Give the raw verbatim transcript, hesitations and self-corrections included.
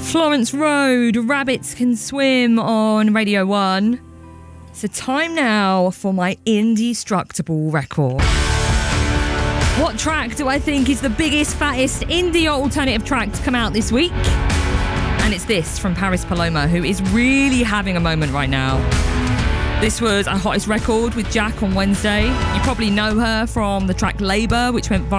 Florence Road, Rabbits Can Swim on Radio one. So time now for my indestructible record. What track do I think is the biggest, fattest indie alternative track to come out this week? And it's this from Paris Paloma, who is really having a moment right now. This was our hottest record with Jack on Wednesday. You probably know her from the track Labour, which went viral.